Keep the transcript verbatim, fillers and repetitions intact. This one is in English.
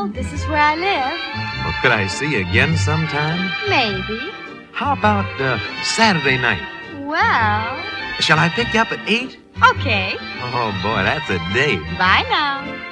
Well, this is where I live. Well, could I see you again sometime? Maybe. How about uh, Saturday night? Well... Shall I pick you up at eight? Okay. Oh, boy, that's a date. Bye now.